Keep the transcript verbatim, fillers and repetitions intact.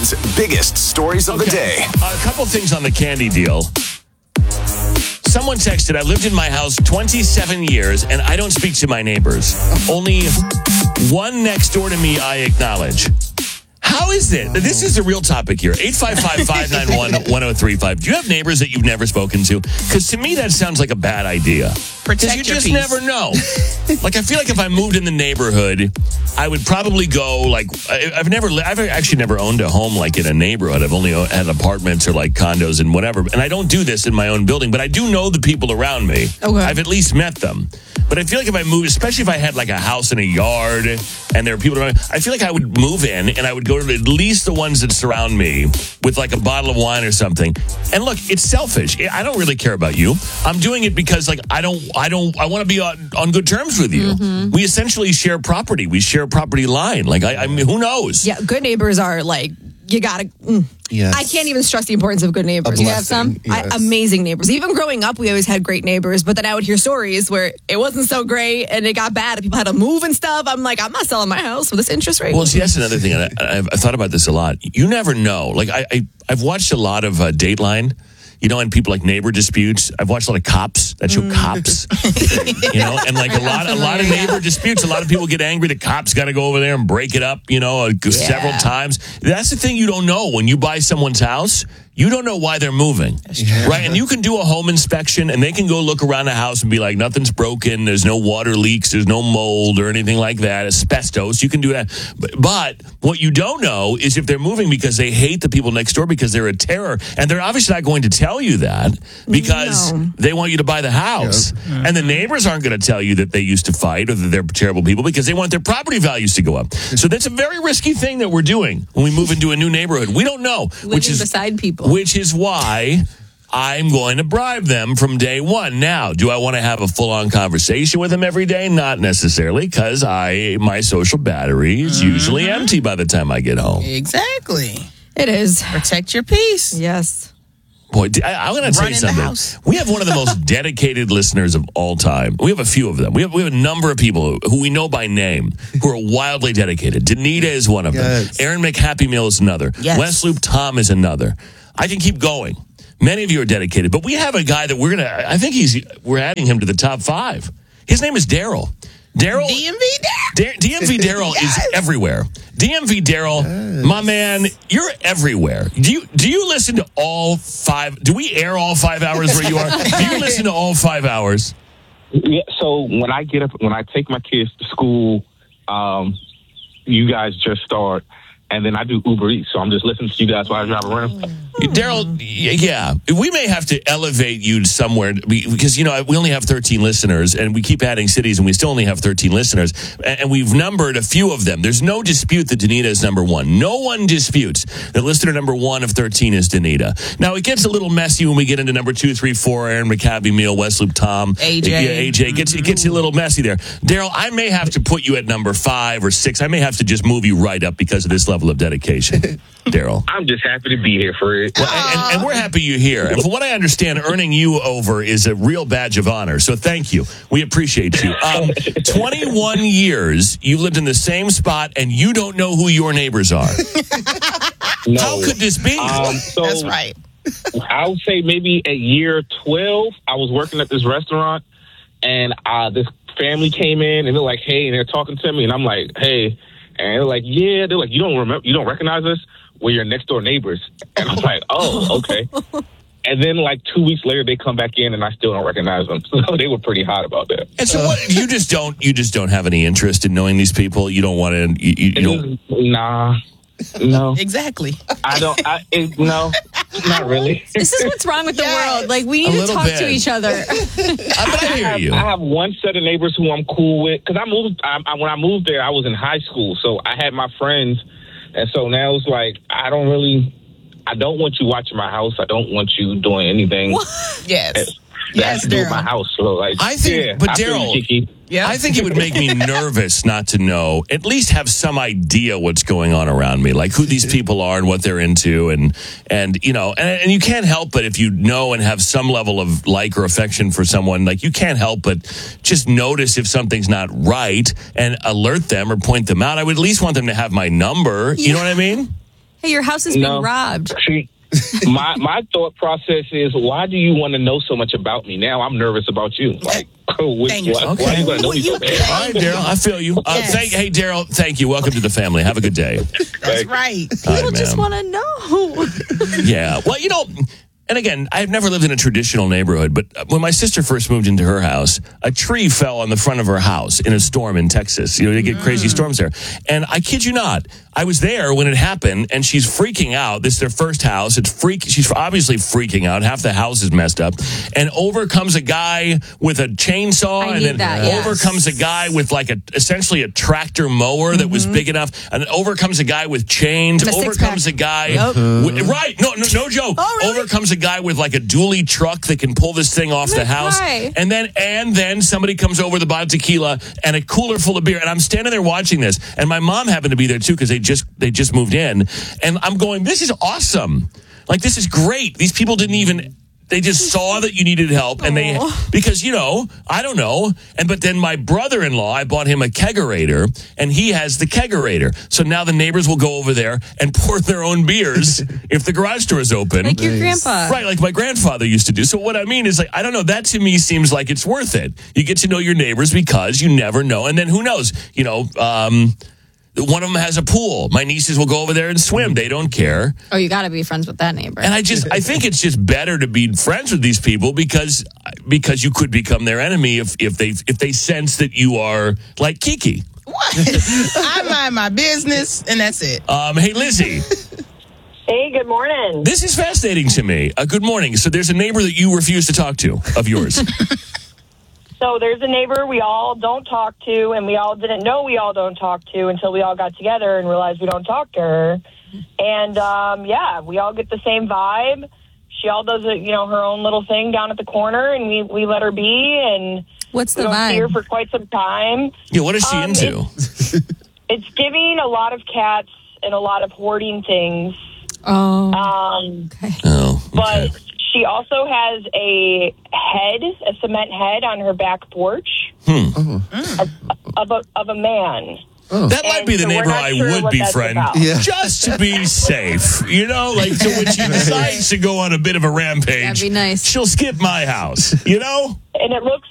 Weekend's biggest stories of okay. the day. A couple things on the candy deal. Someone texted, I lived in my house twenty-seven years, and I don't speak to my neighbors. Only one next door to me I acknowledge. How is it? This is a real topic here. eight five five, five nine one, one oh three five. Do you have neighbors that you've never spoken to? Because to me, that sounds like a bad idea. Because you just peace. never know. Like, I feel like if I moved in the neighborhood, I would probably go, like, I, I've never, li- I've actually never owned a home, like, in a neighborhood. I've only had apartments or, like, condos and whatever. And I don't do this in my own building, but I do know the people around me. Okay. I've at least met them. But I feel like if I moved, especially if I had, like, a house and a yard and there are people around, I feel like I would move in and I would go to at least the ones that surround me with, like, a bottle of wine or something. And look, it's selfish. I don't really care about you. I'm doing it because, like, I don't, I don't, I want to be on, on good terms with you. Mm-hmm. We essentially share property. We share a property line. Like, I, I mean, who knows? Yeah, good neighbors are like, you gotta. Mm. Yes. I can't even stress the importance of good neighbors. A You have some blessing, yes. I, amazing neighbors. Even growing up, we always had great neighbors. But then I would hear stories where it wasn't so great and it got bad and people had to move and stuff. I'm like, I'm not selling my house for this interest rate. Well, see, that's another thing. And I, I've, I've thought about this a lot. You never know. Like, I, I, I've watched a lot of uh, Dateline. You know, and people like neighbor disputes. I've watched a lot of Cops. That show mm. Cops. You know, and like a lot, a lot of neighbor disputes. A lot of people get angry. The cops got to go over there and break it up. You know, yeah. several times. That's the thing you don't know when you buy someone's house. You don't know why they're moving, right? And you can do a home inspection, and they can go look around the house and be like, nothing's broken, there's no water leaks, there's no mold or anything like that, asbestos, you can do that. But, but what you don't know is if they're moving because they hate the people next door because they're a terror, and they're obviously not going to tell you that because no. they want you to buy the house. Yep. And the neighbors aren't going to tell you that they used to fight or that they're terrible people because they want their property values to go up. So that's a very risky thing that we're doing when we move into a new neighborhood. We don't know. Living which is beside people. Which is why I'm going to bribe them from day one. Now, do I want to have a full-on conversation with them every day? Not necessarily, because I my social battery is mm-hmm. usually empty by the time I get home. Exactly. It is. Protect your peace. Yes. Boy, I, I'm going to tell you something. We have one of the most dedicated listeners of all time. We have a few of them. We have we have a number of people who we know by name who are wildly dedicated. Danita is one of yes. them. Aaron McHappy Meal is another. Yes. Wes Loop Tom is another. I can keep going. Many of you are dedicated, but we have a guy that we're going to, I think he's, we're adding him to the top five. His name is Daryl. Daryl. D M V Daryl. D M V Daryl yes. is everywhere. D M V Daryl, yes. my man, you're everywhere. Do you do you listen to all five? Do we air all five hours where you are? Do you listen to all five hours? Yeah. So when I get up, when I take my kids to school, um, you guys just start. And then I do Uber Eats, so I'm just listening to you guys while I drive around. Daryl, yeah, we may have to elevate you somewhere because, you know, we only have thirteen listeners and we keep adding cities and we still only have thirteen listeners. And we've numbered a few of them. There's no dispute that Danita is number one. No one disputes that listener number one of thirteen is Danita. Now, it gets a little messy when we get into number two, three, four, Aaron McCabe, Meal, Wes Loop, Tom. A J. Yeah, A J. It gets, it gets a little messy there. Daryl, I may have to put you at number five or six. I may have to just move you right up because of this level of dedication, Daryl. I'm just happy to be here, Fred. Well, and, and we're happy you're here. And from what I understand, earning you over is a real badge of honor. So thank you. We appreciate you. Um, twenty-one years, you've lived in the same spot, and you don't know who your neighbors are. No. How could this be? Um, so That's right. I would say maybe at year twelve, I was working at this restaurant, and uh, this family came in, and they're like, hey, and they're talking to me, and I'm like, hey. And they're like, yeah. They're like, you don't remember, you don't recognize us? We're your next door neighbors. And I'm like, oh, okay. And then like two weeks later, they come back in, and I still don't recognize them. So they were pretty hot about that. And so, what, you just don't, you just don't have any interest in knowing these people. You don't want to. You, you don't. Nah, no, exactly. I don't. I, it, no, not really. This is what's wrong with the Yes. world. Like, we need A to talk bit. to each other. I, but I hear have, you. I have one set of neighbors who I'm cool with because I moved. I, I, when I moved there, I was in high school, so I had my friends, and so now it's like I don't really. I don't want you watching my house. I don't want you doing anything. Yes. That Yes, has to do with my Daryl. house. So like, I think, yeah, but I feel Daryl, you, Kiki. Yeah. I think it would make me nervous not to know, at least have some idea what's going on around me, like who these people are and what they're into. And, and you know, and, and you can't help but if you know and have some level of like or affection for someone, like you can't help but just notice if something's not right and alert them or point them out. I would at least want them to have my number. Yeah. You know what I mean? Hey, your house is being No. robbed. See, my my thought process is, why do you want to know so much about me? Now I'm nervous about you. Like, which, Thank you. why, Okay. why are you going to know me so All bad? right, Daryl, I feel you. Uh, Yes. thank, hey, Daryl, thank you. Welcome to the family. Have a good day. That's right. All right, People just ma'am. want to know. Yeah. Well, you know, and again, I've never lived in a traditional neighborhood, but when my sister first moved into her house, a tree fell on the front of her house in a storm in Texas. You know, they get crazy storms there. And I kid you not, I was there when it happened, and she's freaking out. This is their first house. It's freak. She's obviously freaking out. Half the house is messed up. And over comes a guy with a chainsaw, I and need then that, yes. over comes a guy with like a essentially a tractor mower that was big enough, and then over comes a guy with chains. And a Over six-pack. comes a guy, Yep. with, right? No, no, no joke. Oh, really? Over comes a guy with like a dually truck that can pull this thing off I'm the gonna house, cry. and then and then somebody comes over with a bottle of tequila and a cooler full of beer, and I'm standing there watching this, and my mom happened to be there too because they just they just moved in, and I'm going, this is awesome, like this is great. These people didn't even. They just saw that you needed help, and they Aw. because you know I don't know, and but then my brother-in-law, I bought him a kegerator, and he has the kegerator. So now the neighbors will go over there and pour their own beers if the garage door is open, Like your grandpa. right? Like my grandfather used to do. So what I mean is, like, I don't know. That to me seems like it's worth it. You get to know your neighbors because you never know, and then who knows? You know. Um, One of them has a pool. My nieces will go over there and swim. They don't care. Oh, you got to be friends with that neighbor. And I just, I think it's just better to be friends with these people because, because you could become their enemy if, if they, if they sense that you are like Kiki. What? I mind my business, and that's it. Um, hey, Lizzie, Hey, good morning. this is fascinating to me. Uh, good morning. So there's a neighbor that you refuse to talk to of yours. So there's a neighbor we all don't talk to, and we all didn't know we all don't talk to until we all got together and realized we don't talk to her. And um, yeah, we all get the same vibe. She all does a, you know, her own little thing down at the corner, and we, we let her be. And What's we the don't see her vibe? for quite some time. Yeah, what is she Um, into? It's giving a lot of cats and a lot of hoarding things. Oh, Um, okay. Oh, But okay. she also has a head, a cement head on her back porch Hmm. of, of, a, of a man. That might And be the so we're neighbor not I sure would what that's befriend, about. Yeah. just to be safe. You know, like so when she decides to go on a bit of a rampage, That'd be nice. she'll skip my house. You know. And it looks